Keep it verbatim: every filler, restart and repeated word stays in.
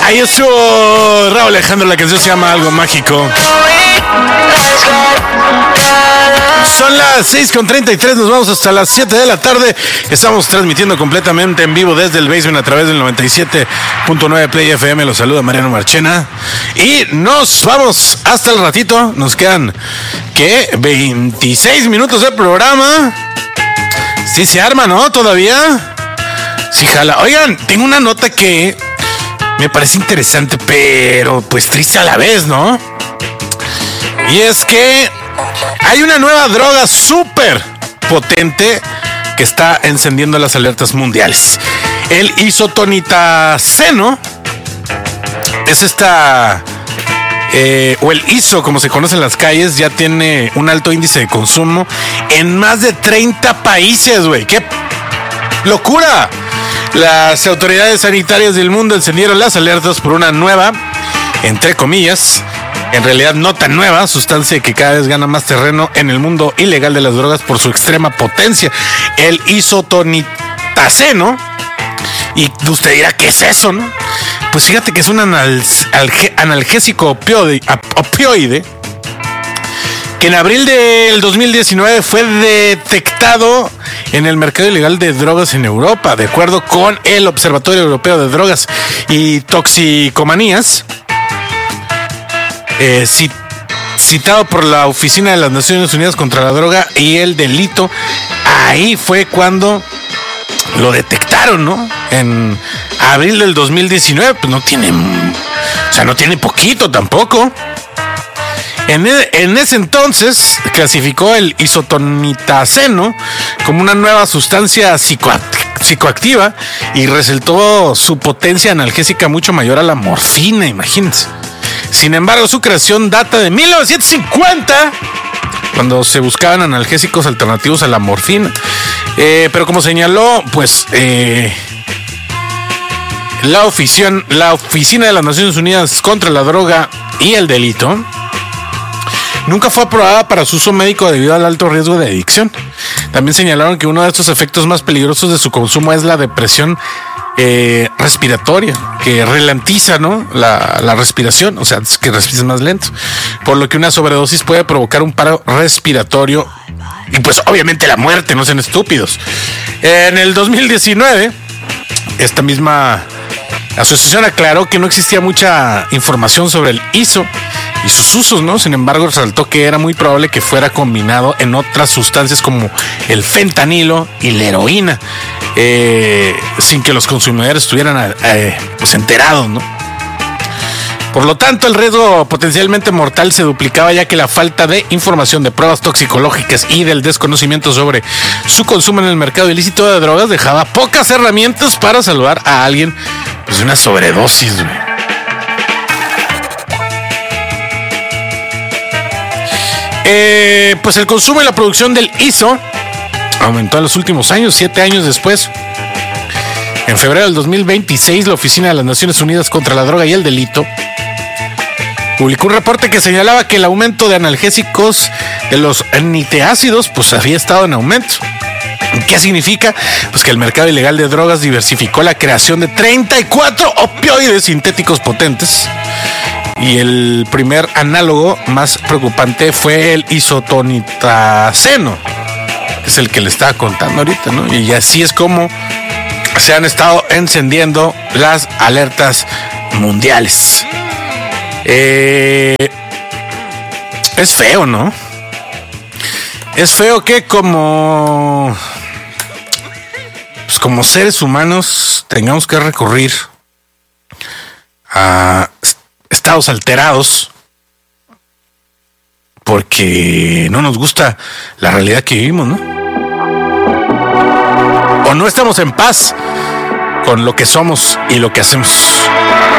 Ahí estuvo Raúl Alejandro, la canción se llama Algo Mágico. Son las seis con treinta y tres, nos vamos hasta las siete de la tarde. Estamos transmitiendo completamente en vivo desde el basement a través del noventa y siete punto nueve Play F M. Los saluda Mariano Marchena. Y nos vamos hasta el ratito. Nos quedan, ¿qué? veintiséis minutos de programa. Sí se arma, ¿no? Todavía. Sí jala. Oigan, tengo una nota que me parece interesante, pero pues triste a la vez, ¿no? Y es que hay una nueva droga súper potente que está encendiendo las alertas mundiales. El isotonitaceno es esta, eh, o el iso, como se conoce en las calles, ya tiene un alto índice de consumo en más de treinta países, güey. ¡Qué locura! Las autoridades sanitarias del mundo encendieron las alertas por una nueva, entre comillas, en realidad no tan nueva, sustancia que cada vez gana más terreno en el mundo ilegal de las drogas por su extrema potencia, el isotonitaceno. Y usted dirá, ¿qué es eso, no? Pues fíjate que es un analgésico opioide, opioide que en abril del dos mil diecinueve fue detectado en el mercado ilegal de drogas en Europa, de acuerdo con el Observatorio Europeo de Drogas y Toxicomanías. Eh, citado por la Oficina de las Naciones Unidas contra la Droga y el Delito. Ahí fue cuando lo detectaron, ¿no? En abril del dos mil diecinueve, pues no tiene, o sea, no tiene poquito tampoco. En, el, en ese entonces clasificó el isotonitaceno como una nueva sustancia psicoact- psicoactiva y resaltó su potencia analgésica mucho mayor a la morfina, imagínense. Sin embargo, su creación data de mil novecientos cincuenta, cuando se buscaban analgésicos alternativos a la morfina. Eh, pero como señaló, pues eh, la, ofición, la Oficina de las Naciones Unidas contra la Droga y el Delito, nunca fue aprobada para su uso médico debido al alto riesgo de adicción. También señalaron que uno de estos efectos más peligrosos de su consumo es la depresión eh, respiratoria, que ralentiza, ¿no? la, la respiración, o sea, que respires más lento, por lo que una sobredosis puede provocar un paro respiratorio y pues obviamente la muerte, no sean estúpidos. En el dos mil diecinueve, esta misma asociación aclaró que no existía mucha información sobre el iso y sus usos, ¿no? Sin embargo, resaltó que era muy probable que fuera combinado en otras sustancias como el fentanilo y la heroína, eh, sin que los consumidores estuvieran eh, pues enterados, ¿no? Por lo tanto, el riesgo potencialmente mortal se duplicaba, ya que la falta de información, de pruebas toxicológicas y del desconocimiento sobre su consumo en el mercado ilícito de drogas dejaba pocas herramientas para salvar a alguien pues, de una sobredosis, güey. Eh, pues el consumo y la producción del iso aumentó en los últimos años, siete años después. En febrero del dos mil veintiséis, la Oficina de las Naciones Unidas contra la Droga y el Delito publicó un reporte que señalaba que el aumento de analgésicos de los niteácidos pues había estado en aumento. ¿Qué significa? Pues que el mercado ilegal de drogas diversificó la creación de treinta y cuatro opioides sintéticos potentes. Y el primer análogo más preocupante fue el isotonitaceno, que es el que le estaba contando ahorita, ¿no? Y así es como se han estado encendiendo las alertas mundiales. Eh, es feo, ¿no? Es feo que como, pues como seres humanos tengamos que recurrir a estados alterados porque no nos gusta la realidad que vivimos, ¿no? O no estamos en paz con lo que somos y lo que hacemos.